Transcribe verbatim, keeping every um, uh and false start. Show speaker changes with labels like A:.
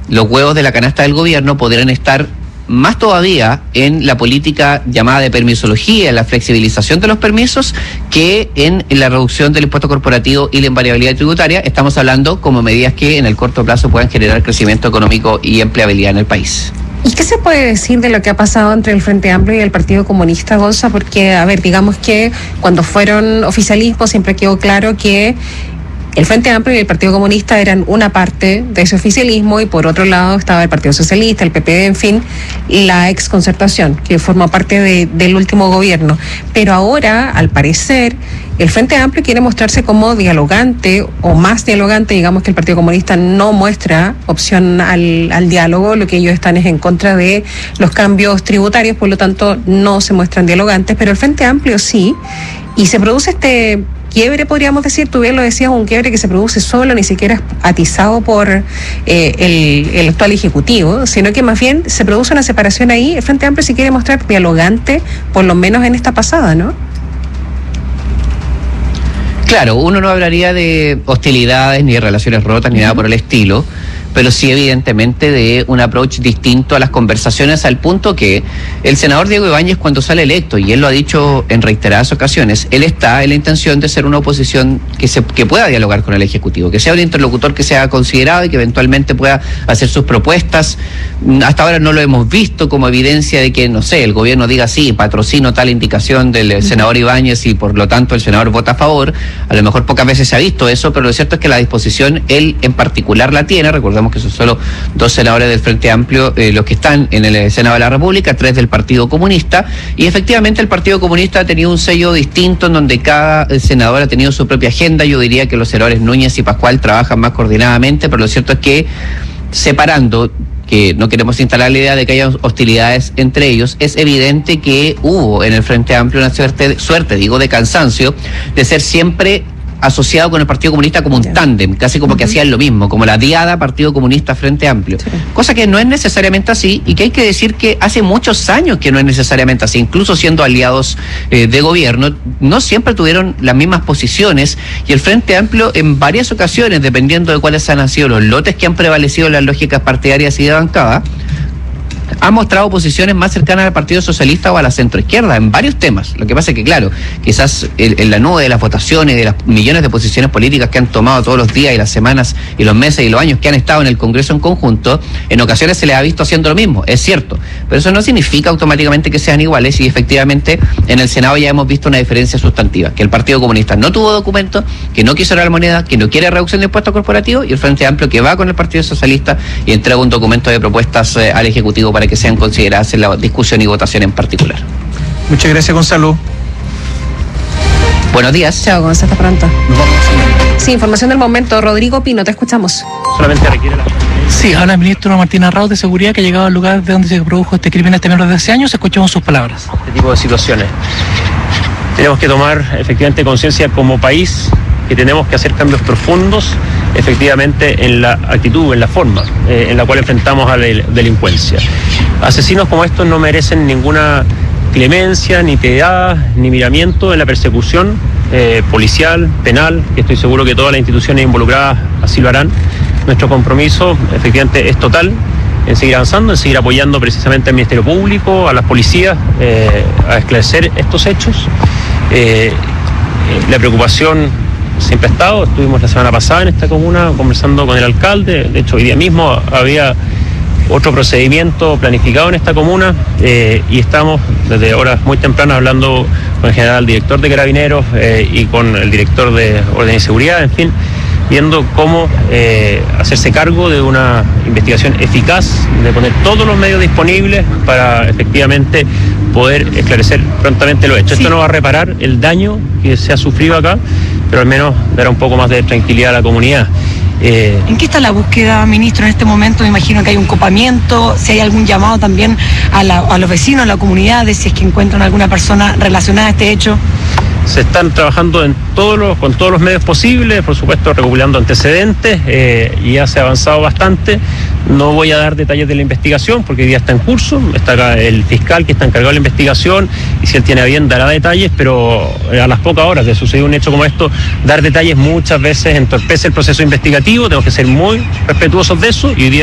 A: los huevos de la canasta del gobierno podrían estar más todavía en la política llamada de permisología, en la flexibilización de los permisos, que en, en la reducción del impuesto corporativo y la invariabilidad tributaria. Estamos hablando como medidas que en el corto plazo puedan generar crecimiento económico y empleabilidad en el país.
B: ¿Y qué se puede decir de lo que ha pasado entre el Frente Amplio y el Partido Comunista, Gonza? Porque, a ver, digamos que cuando fueron oficialismo siempre quedó claro que el Frente Amplio y el Partido Comunista eran una parte de ese oficialismo, y por otro lado estaba el Partido Socialista, el P P D, en fin, la exconcertación, que forma parte de, del último gobierno. Pero ahora, al parecer, el Frente Amplio quiere mostrarse como dialogante, o más dialogante. Digamos que el Partido Comunista no muestra opción al, al diálogo, lo que ellos están es en contra de los cambios tributarios, por lo tanto no se muestran dialogantes, pero el Frente Amplio sí, y se produce este quiebre, podríamos decir, tú bien lo decías, un quiebre que se produce solo, ni siquiera es atizado por eh, el, el actual Ejecutivo, sino que más bien se produce una separación ahí. El Frente Amplio sí quiere mostrar dialogante, por lo menos en esta pasada, ¿no?
A: Claro, uno no hablaría de hostilidades, ni de relaciones rotas, ni uh-huh. nada por el estilo, pero sí evidentemente de un approach distinto a las conversaciones, al punto que el senador Diego Ibáñez, cuando sale electo, y él lo ha dicho en reiteradas ocasiones, él está en la intención de ser una oposición que se que pueda dialogar con el Ejecutivo, que sea un interlocutor que sea considerado y que eventualmente pueda hacer sus propuestas. Hasta ahora no lo hemos visto como evidencia de que, no sé, el gobierno diga sí, patrocino tal indicación del senador Ibáñez y por lo tanto el senador vota a favor. A lo mejor pocas veces se ha visto eso, pero lo cierto es que la disposición él en particular la tiene. Recordemos que son solo dos senadores del Frente Amplio eh, los que están en el Senado de la República, tres del Partido Comunista, y efectivamente el Partido Comunista ha tenido un sello distinto en donde cada senador ha tenido su propia agenda. Yo diría que los senadores Núñez y Pascual trabajan más coordinadamente, pero lo cierto es que separando, que no queremos instalar la idea de que haya hostilidades entre ellos, es evidente que hubo en el Frente Amplio una suerte, suerte digo, de cansancio de ser siempre asociado con el Partido Comunista como un tándem, casi como uh-huh. que hacían lo mismo, como la diada Partido Comunista Frente Amplio, sí. Cosa que no es necesariamente así, y que hay que decir que hace muchos años que no es necesariamente así. Incluso siendo aliados eh, de gobierno, no siempre tuvieron las mismas posiciones, y el Frente Amplio en varias ocasiones, dependiendo de cuáles han sido los lotes que han prevalecido en las lógicas partidarias y de bancada, ha mostrado posiciones más cercanas al Partido Socialista o a la centroizquierda en varios temas. Lo que pasa es que, claro, quizás en, en la nube de las votaciones, de las millones de posiciones políticas que han tomado todos los días y las semanas y los meses y los años que han estado en el Congreso en conjunto, en ocasiones se les ha visto haciendo lo mismo, es cierto, pero eso no significa automáticamente que sean iguales, y efectivamente en el Senado ya hemos visto una diferencia sustantiva, que el Partido Comunista no tuvo documento, que no quiso la moneda, que no quiere reducción de impuestos corporativos, y el Frente Amplio que va con el Partido Socialista y entrega un documento de propuestas eh, al Ejecutivo para que sean consideradas en la discusión y votación en particular.
C: Muchas gracias, Gonzalo.
A: Buenos días.
B: Chao, Gonzalo, hasta pronto. Sí, información del momento. Rodrigo Pino, te escuchamos.
C: Solamente requiere la...
D: Sí, habla el ministro Martín Arrauz de Seguridad, que ha llegado al lugar de donde se produjo este crimen este menor de doce años. Escuchamos sus palabras.
E: Este tipo de situaciones. Tenemos que tomar efectivamente conciencia como país que tenemos que hacer cambios profundos efectivamente en la actitud, en la forma eh, en la cual enfrentamos a la delincuencia. Asesinos como estos no merecen ninguna clemencia, ni piedad, ni miramiento en la persecución eh, policial, penal, que estoy seguro que todas las instituciones involucradas así lo harán. Nuestro compromiso efectivamente es total en seguir avanzando, en seguir apoyando precisamente al Ministerio Público, a las policías, eh, a esclarecer estos hechos. Eh, la preocupación siempre ha estado. Estuvimos la semana pasada en esta comuna conversando con el alcalde. De hecho, hoy día mismo había otro procedimiento planificado en esta comuna eh, y estamos desde horas muy tempranas hablando con el general director de Carabineros eh, y con el director de Orden y Seguridad, en fin, viendo cómo eh, hacerse cargo de una investigación eficaz, de poner todos los medios disponibles para efectivamente poder esclarecer prontamente lo hecho. Sí. Esto no va a reparar el daño que se ha sufrido acá, pero al menos dará un poco más de tranquilidad a la comunidad.
F: Eh, ¿En qué está la búsqueda, ministro, en este momento? Me imagino que hay un copamiento, si hay algún llamado también a, la, a los vecinos, a la comunidad, de si es que encuentran alguna persona relacionada a este hecho.
E: Se están trabajando en todos los, con todos los medios posibles, por supuesto recopilando antecedentes, eh, y ya se ha avanzado bastante. No voy a dar detalles de la investigación porque hoy día está en curso, está acá el fiscal que está encargado de la investigación, y si él tiene a bien dará detalles, pero a las pocas horas de suceder un hecho como esto, dar detalles muchas veces entorpece el proceso investigativo. Tenemos que ser muy respetuosos de eso, y hoy día